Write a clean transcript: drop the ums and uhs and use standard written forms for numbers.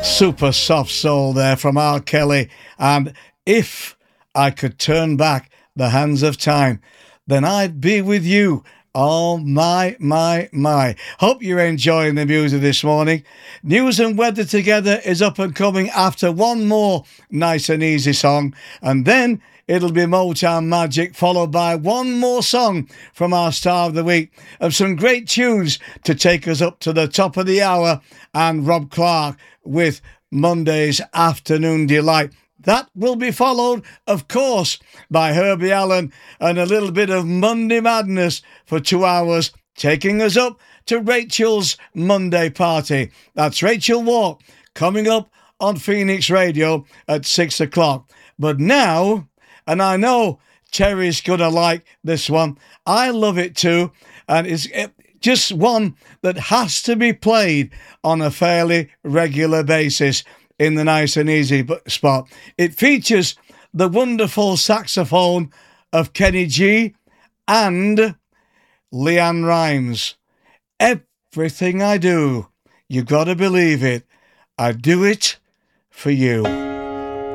Super soft soul there from R. Kelly. And if I could turn back the hands of time, then I'd be with you. Oh, my. Hope you're enjoying the music this morning. News and Weather Together is up and coming after one more nice and easy song. And then it'll be Motown Magic, followed by one more song from our Star of the Week of some great tunes to take us up to the top of the hour, and Rob Clark with Monday's Afternoon Delight. That will be followed, of course, by Herbie Allen and a little bit of Monday Madness for 2 hours, taking us up to Rachel's Monday Party. That's Rachel Walk coming up on Phoenix Radio at 6 o'clock. But now, and I know Terry's going to like this one, I love it too, and it's just one that has to be played on a fairly regular basis in the nice and easy spot. It features the wonderful saxophone of Kenny G and Leanne Rimes. Everything I do, you gotta believe it, I do it for you.